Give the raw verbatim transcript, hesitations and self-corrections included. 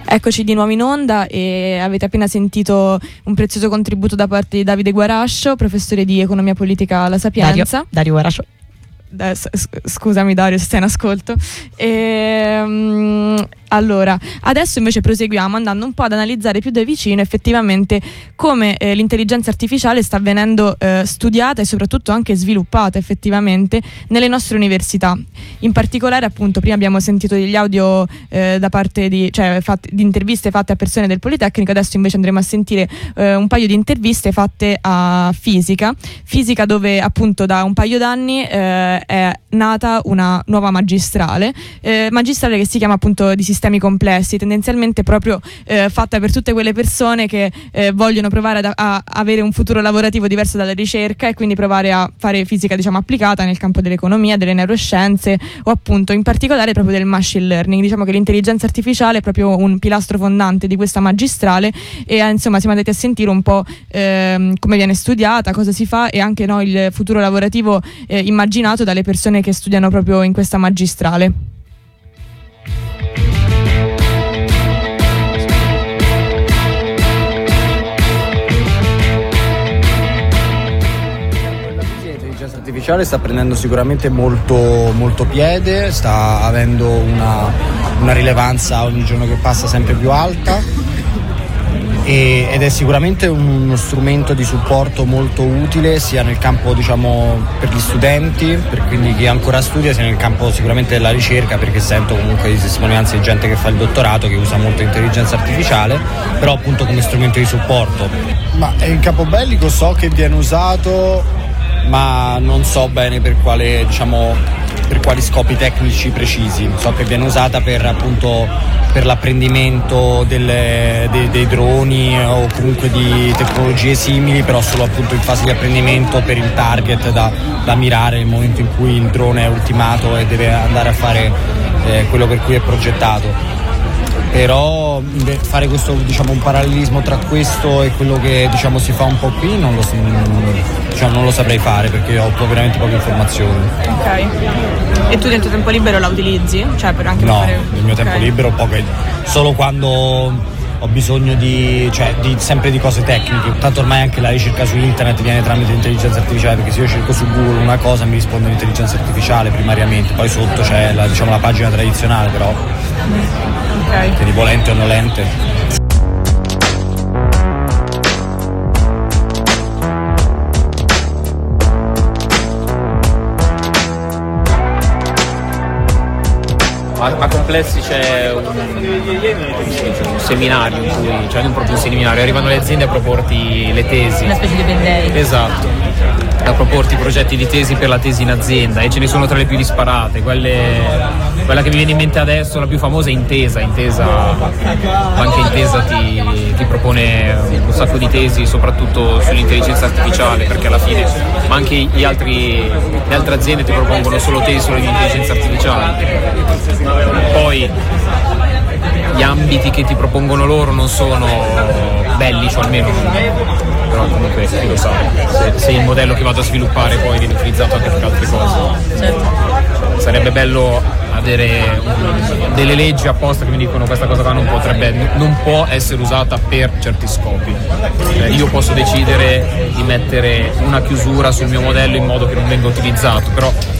Eccoci di nuovo in onda e avete appena sentito un prezioso contributo da parte di Davide Guarascio, professore di economia politica alla Sapienza. Dario, Dario Guarascio. Scusami Dario se sei in ascolto. E, um, allora, adesso invece proseguiamo andando un po' ad analizzare più da vicino effettivamente come eh, l'intelligenza artificiale sta venendo eh, studiata e soprattutto anche sviluppata effettivamente nelle nostre università. In particolare, appunto, prima abbiamo sentito degli audio eh, da parte di, cioè, fatti, di interviste fatte a persone del Politecnico, adesso invece andremo a sentire eh, un paio di interviste fatte a fisica, fisica dove appunto da un paio d'anni eh, è nata una nuova magistrale, eh, magistrale che si chiama appunto di sistemi complessi, tendenzialmente proprio eh, fatta per tutte quelle persone che eh, vogliono provare ad, a avere un futuro lavorativo diverso dalla ricerca e quindi provare a fare fisica, diciamo, applicata nel campo dell'economia, delle neuroscienze o appunto in particolare proprio del machine learning. Diciamo che l'intelligenza artificiale è proprio un pilastro fondante di questa magistrale e eh, insomma siamo andati a sentire un po' eh, come viene studiata, cosa si fa e anche no, il futuro lavorativo eh, immaginato dalle persone che studiano proprio in questa magistrale. L'intelligenza artificiale sta prendendo sicuramente molto, molto piede, sta avendo una, una rilevanza ogni giorno che passa sempre più alta e, ed è sicuramente uno strumento di supporto molto utile sia nel campo, diciamo, per gli studenti, per quindi chi ancora studia, sia nel campo sicuramente della ricerca, perché sento comunque di testimonianze di gente che fa il dottorato che usa molto intelligenza artificiale, però appunto come strumento di supporto. Ma in campo bellico so che viene usato, ma non so bene per quale, diciamo, per quali scopi tecnici precisi. So che viene usata per appunto per l'apprendimento delle, dei, dei droni o comunque di tecnologie simili, però solo appunto in fase di apprendimento per il target da, da mirare nel momento in cui il drone è ultimato e deve andare a fare eh, quello per cui è progettato. Però fare questo, diciamo, un parallelismo tra questo e quello che, diciamo, si fa un po' qui non lo, diciamo, non lo saprei fare perché ho veramente poche informazioni. Ok. E tu nel tuo tempo libero la utilizzi? Cioè per anche no, per fare... nel mio okay. tempo libero poche, solo quando ho bisogno di, cioè, di sempre di cose tecniche. Tanto ormai anche la ricerca su internet viene tramite intelligenza artificiale, perché se io cerco su Google una cosa mi risponde l'intelligenza artificiale primariamente, poi sotto c'è la, diciamo, la pagina tradizionale, però okay. Quindi volente o nolente. A Complessi c'è un, un seminario in cui, cioè non proprio un seminario, arrivano le aziende a proporti le tesi. Una specie di open day. Esatto, a proporti progetti di tesi per la tesi in azienda e ce ne sono tra le più disparate. Quelle, quella che mi viene in mente adesso, la più famosa è Intesa. Intesa anche Intesa ti, ti propone un sacco di tesi, soprattutto sull'intelligenza artificiale, perché alla fine, ma anche gli altri, le altre aziende ti propongono solo tesi sull'intelligenza artificiale. Poi gli ambiti che ti propongono loro non sono bellici, o almeno però comunque chi lo sa, se, se il modello che vado a sviluppare poi viene utilizzato anche per altre cose. Certo. Sarebbe bello avere un, delle leggi apposta che mi dicono questa cosa qua non potrebbe, non può essere usata per certi scopi. Eh, io posso decidere di mettere una chiusura sul mio modello in modo che non venga utilizzato, però